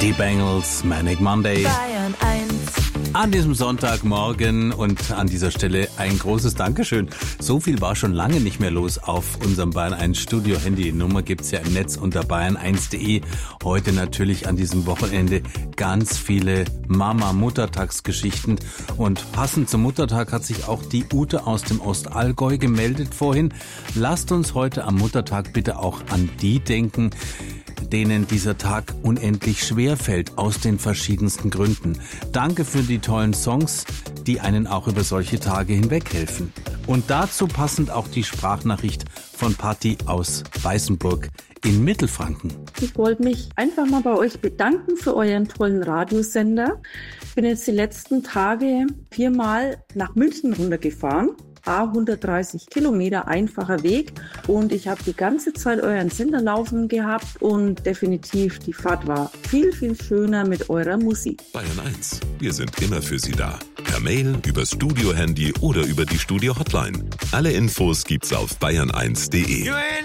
Die Bangles, Manic Monday. Bayern 1. An diesem Sonntagmorgen und an dieser Stelle ein großes Dankeschön. So viel war schon lange nicht mehr los auf unserem Bayern 1 Studio. Handy-Nummer gibt's ja im Netz unter bayern1.de. Heute natürlich an diesem Wochenende ganz viele Muttertagsgeschichten. Und passend zum Muttertag hat sich auch die Ute aus dem Ostallgäu gemeldet vorhin. Lasst uns heute am Muttertag bitte auch an die denken, denen dieser Tag unendlich schwer fällt, aus den verschiedensten Gründen. Danke für die tollen Songs, die einen auch über solche Tage hinweg helfen. Und dazu passend auch die Sprachnachricht von Patti aus Weißenburg in Mittelfranken. Ich wollte mich einfach mal bei euch bedanken für euren tollen Radiosender. Ich bin jetzt die letzten Tage 4-mal nach München runtergefahren. 130 Kilometer, einfacher Weg. Und ich habe die ganze Zeit euren Sender laufen gehabt und definitiv die Fahrt war viel, viel schöner mit eurer Musik. Bayern 1, wir sind immer für Sie da. Per Mail, übers Studio-Handy oder über die Studio-Hotline. Alle Infos gibt's auf bayern1.de.